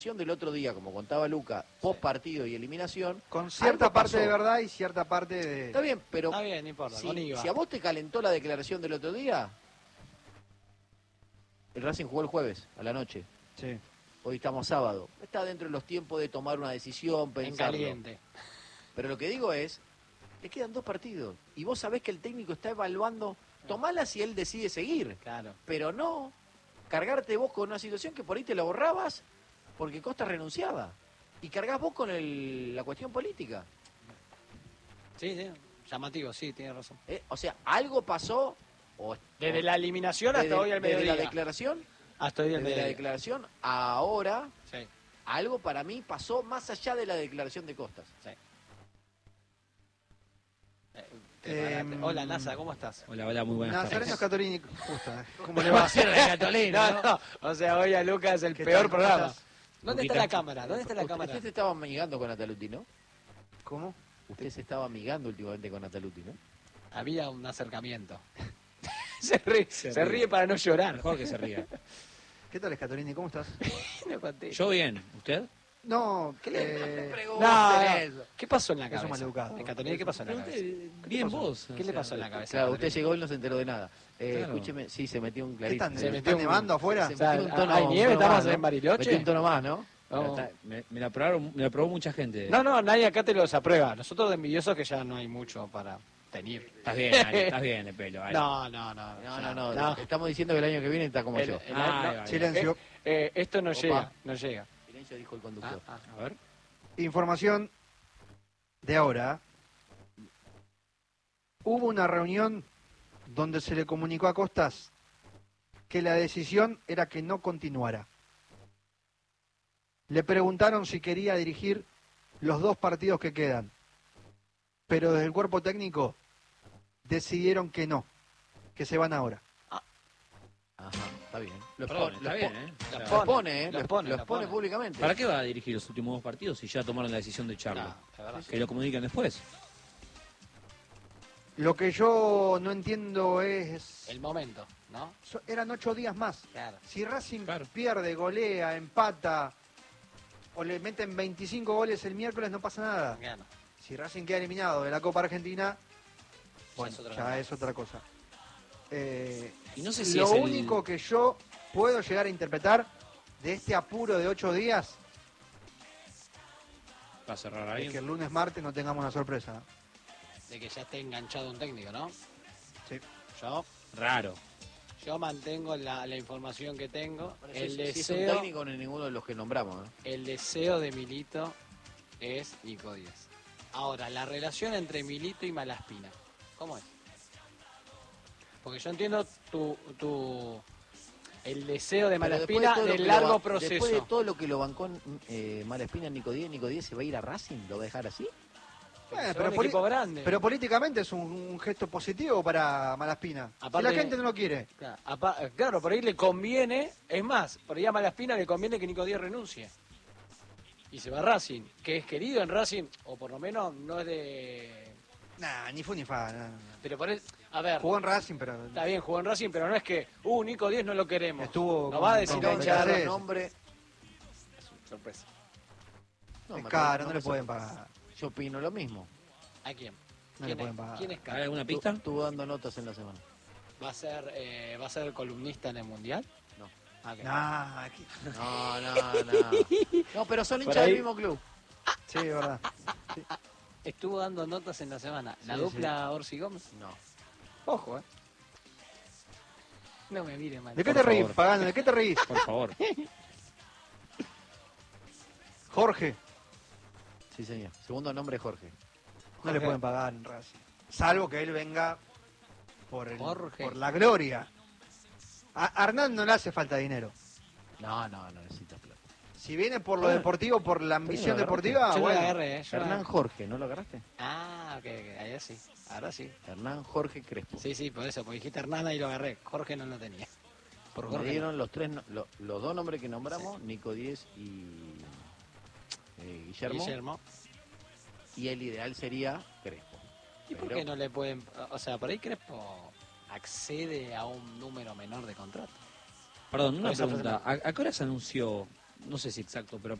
del otro día, como contaba Luca, post partido y eliminación, con cierta parte de verdad y cierta parte de... Está bien, pero está bien, no importa, si a vos te calentó la declaración del otro día, el Racing jugó el jueves a la noche. Sí. Hoy estamos sábado. Está dentro de los tiempos de tomar una decisión, pensarlo. En caliente. Pero lo que digo es, le quedan 2 partidos y vos sabés que el técnico está evaluando, tomala si él decide seguir. Claro. Pero no cargarte vos con una situación que por ahí te la borrabas porque Costa renunciaba. Y cargás vos con la cuestión política. Sí, llamativo, sí, tiene razón. O sea, algo pasó. Desde la eliminación hasta hoy al mediodía. Desde la declaración. Hasta hoy al mediodía. Desde la declaración a ahora. Sí. Algo para mí pasó más allá de la declaración de Costas. Sí. Hola, Nasa, ¿cómo estás? Hola, muy buenas Nazareno tardes. Scatolini, justo. ¿Cómo le va? No, o sea, hoy a Lucas es el peor programa. ¿Cómo ¿Dónde está la cámara? ¿Dónde está la cámara? Usted se estaba amigando con Nataluti, ¿no? ¿Cómo? Usted se estaba amigando últimamente con Nataluti, ¿no? Había un acercamiento. Se ríe para no llorar. Mejor que se ría. ¿Qué tal, Scatolini? ¿Cómo estás? Yo bien, ¿usted? No, ¿Qué pasó en la Eso cabeza? maleducado. Escatolini, ¿qué pasó en la cabeza? Bien vos. ¿Qué le pasó en la cabeza? Claro, usted llegó y no se enteró de nada. Claro. Escúcheme, sí, se metió un ¿Qué clarito. están, Se metió ¿están un- nevando afuera? Se O sea, metió un tono, ¿hay nieve? un tono ¿Estamos más, ¿no? en Bariloche? Metió un tono más, ¿no? No. Me la aprobó mucha gente. No, nadie acá te lo desaprueba. Nosotros de envidiosos que ya no hay mucho para tener. Estás bien, Ali, estás bien de pelo. Ali. No. Estamos diciendo que el año que viene está como yo. Silencio. Esto no Opa. llega, no llega. Silencio, dijo el conductor. A ver. Información de ahora. Hubo una reunión donde se le comunicó a Costas que la decisión era que no continuara. Le preguntaron si quería dirigir los 2 partidos que quedan, pero desde el cuerpo técnico decidieron que no, que se van ahora. Ajá, está bien. Perdón, está bien, ¿eh? O sea, Lo expone públicamente. ¿Para qué va a dirigir los últimos 2 partidos si ya tomaron la decisión de echarlo? La verdad. Que lo comuniquen después. Lo que yo no entiendo es... El momento, ¿no? Eran 8 días más. Claro. Si Racing Claro. pierde, golea, empata o le meten 25 goles el miércoles, no pasa nada. Claro. Si Racing queda eliminado de la Copa Argentina, bueno, ya es otra cosa. Y no sé si lo es el- único que yo puedo llegar a interpretar de este apuro de 8 días Va a cerrar es ahí. que el lunes, martes no tengamos una sorpresa. De que ya esté enganchado un técnico, ¿no? Sí. Raro. Yo mantengo la información que tengo. Bueno, El si es un deseo, técnico, no es ninguno de los que nombramos, ¿no? el deseo de Milito es Nico Díaz. Ahora, la relación entre Milito y Malaspina, ¿cómo es? Porque yo entiendo el deseo de Pero después Malaspina todo lo del que largo lo ba- proceso. Después de todo lo que lo bancó Malaspina en Nico Díaz se va a ir a Racing, ¿lo va a dejar así? Son un equipo grande. pero políticamente es un gesto positivo para Malaspina. Aparte- si la gente no lo quiere. Claro, por ahí le conviene, es más, por ahí a Malaspina le conviene que Nico Díaz renuncie. Y se va a Racing, que es querido en Racing, o por lo menos no es de... Nah, ni fu ni fa. nah. Pero por eso, a ver, Jugó en Racing, pero... está bien, jugó en Racing, pero no es que, Nico Díaz no lo queremos. Estuvo no con- va a decir con la hinchada. Becasés. nombre. Sorpresa. No, es me caro, parece- no me le pueden parece- pagar. Yo opino lo mismo. ¿A quién? No le ¿Quién pueden es? pagar. ¿Quién es ¿Hay caro? alguna pista? Estuvo dando notas en la semana. ¿Va a ser columnista en el Mundial? No. Ah, ok. Nah, aquí- No. No, pero son Por hinchas ahí- del mismo club. Sí, es verdad. Estuvo dando notas en la semana. ¿La Sí, dupla Orsi Gómez? No. Ojo, No me mire mal. ¿De qué Por te reís, favor. Pagano? ¿De qué te reís? Por favor. Jorge. Sí, señor. Segundo nombre es Jorge. No le Jorge. pueden pagar en Racing. Salvo que él venga Jorge. por la gloria. A Hernán no le hace falta dinero. No necesita plata. Si viene por lo deportivo, por la ambición lo agarraste. deportiva, Yo lo bueno. agarré, Hernán Jorge, ¿no lo agarraste? Ah, ok, allá sí. Ahora sí. Hernán Jorge Crespo. Sí, por eso, porque dijiste Hernán y lo agarré. Jorge no lo tenía. Por Me Jorge. no. dieron los 2 nombres que nombramos, Nico Díez y Guillermo. Y el ideal sería Crespo. ¿Y por Pero- qué no le pueden...? O sea, por ahí Crespo accede a un número menor de contrato. Perdón, una Por eso pregunta. ¿A qué hora se anunció no sé si exacto, pero